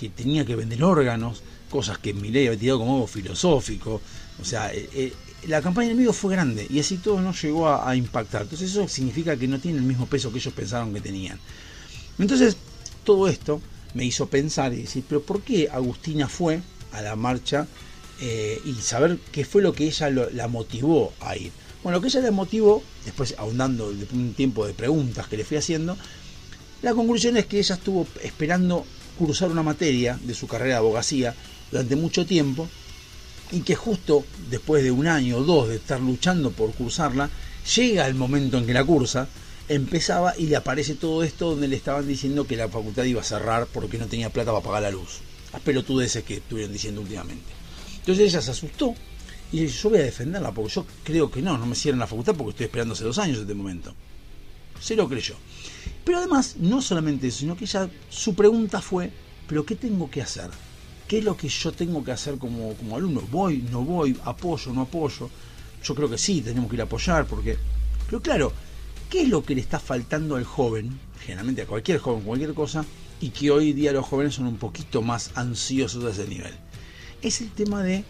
que tenía que vender órganos, cosas que Milei había tirado como algo filosófico. O sea, la campaña del enemigo fue grande y así todo no llegó a impactar. Entonces eso significa que no tiene el mismo peso que ellos pensaron que tenían. Entonces todo esto me hizo pensar y decir, pero ¿por qué Agustina fue a la marcha? Y saber qué fue lo que ella la motivó a ir. Bueno, lo que ella la motivó, después ahondando de un tiempo de preguntas que le fui haciendo, la conclusión es que ella estuvo esperando cursar una materia de su carrera de abogacía durante mucho tiempo, y que justo después de un año o dos de estar luchando por cursarla, llega el momento en que la cursa, empezaba y le aparece todo esto donde le estaban diciendo que la facultad iba a cerrar porque no tenía plata para pagar la luz. Las pelotudeces que estuvieron diciendo últimamente. Entonces ella se asustó y dice, yo voy a defenderla porque yo creo que no me cierran la facultad porque estoy esperando hace 2 años este momento. Se lo creyó. Pero además, no solamente eso, sino que ella, su pregunta fue, ¿pero qué tengo que hacer? ¿Qué es lo que yo tengo que hacer como alumno? ¿Voy, no voy? ¿Apoyo, no apoyo? Yo creo que sí, tenemos que ir a apoyar porque... Pero claro, ¿qué es lo que le está faltando al joven? Generalmente a cualquier joven, cualquier cosa, y que hoy día los jóvenes son un poquito más ansiosos a ese nivel. Es el tema de...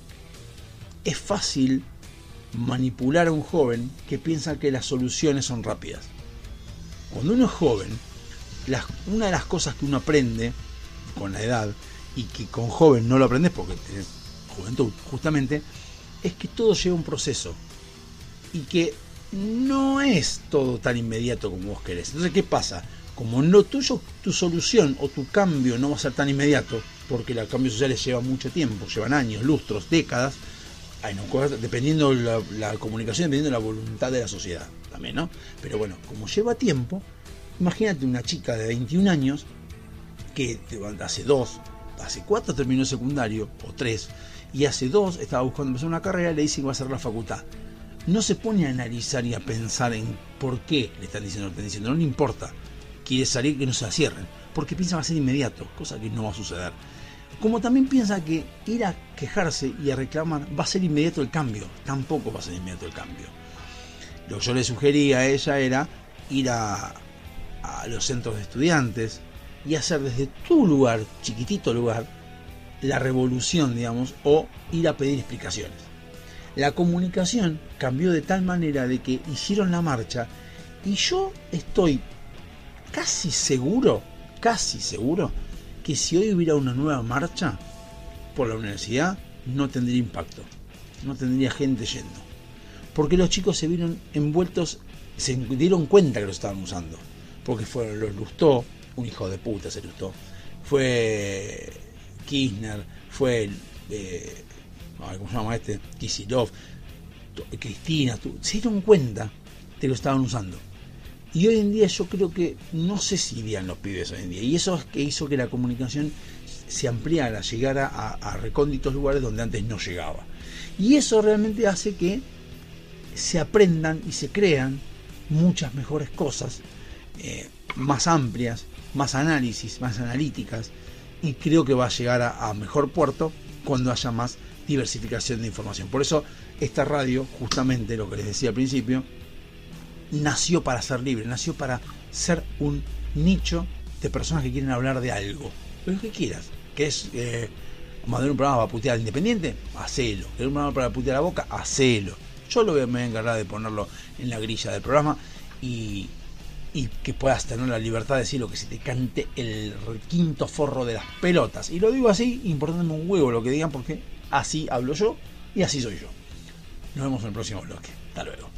Es fácil manipular a un joven que piensa que las soluciones son rápidas. Cuando uno es joven, una de las cosas que uno aprende con la edad, y que con joven no lo aprendes porque tenés juventud justamente, es que todo lleva un proceso y que no es todo tan inmediato como vos querés. Entonces, ¿qué pasa? Como no tuyo, tu solución o tu cambio no va a ser tan inmediato, porque los cambios sociales llevan mucho tiempo, llevan años, lustros, décadas, dependiendo la comunicación, dependiendo de la voluntad de la sociedad también, ¿no? Pero bueno, como lleva tiempo, imagínate una chica de 21 años que hace 4 terminó el secundario, o 3, y hace 2 estaba buscando empezar una carrera, le dicen que va a hacer la facultad. No se pone a analizar y a pensar en por qué le están diciendo lo que están diciendo, no le importa. Quiere salir, que no se la cierren, porque piensa que va a ser inmediato, cosa que no va a suceder. Como también piensa que ir a quejarse y a reclamar va a ser inmediato el cambio, tampoco va a ser inmediato el cambio. Lo que yo le sugería a ella era ir a los centros de estudiantes y hacer desde tu lugar, chiquitito lugar, la revolución, digamos, o ir a pedir explicaciones. La comunicación cambió de tal manera de que hicieron la marcha y yo estoy casi seguro que si hoy hubiera una nueva marcha por la universidad no tendría impacto, no tendría gente yendo, porque los chicos se vieron envueltos, se dieron cuenta que lo estaban usando, porque fueron los Lustó, un hijo de puta se Lustó, fue Kirchner, fue ¿cómo se llama este? Kicillof, Cristina, se dieron cuenta de que lo estaban usando. Y hoy en día yo creo que no sé si irían los pibes hoy en día, y eso es que hizo que la comunicación se ampliara, llegara a recónditos lugares donde antes no llegaba, y eso realmente hace que se aprendan y se crean muchas mejores cosas, más amplias, más análisis, más analíticas, y creo que va a llegar a mejor puerto cuando haya más diversificación de información. Por eso esta radio, justamente lo que les decía al principio, nació para ser libre, nació para ser un nicho de personas que quieren hablar de algo, lo que quieras, que es mandar un programa para putear al Independiente, hacelo, un programa para putear a Boca, hacelo. Yo me voy a encargar de ponerlo en la grilla del programa y que puedas tener la libertad de decir lo que se te cante el quinto forro de las pelotas, y lo digo así, importándome un huevo lo que digan, porque así hablo yo y así soy yo. Nos vemos en el próximo bloque. Hasta luego.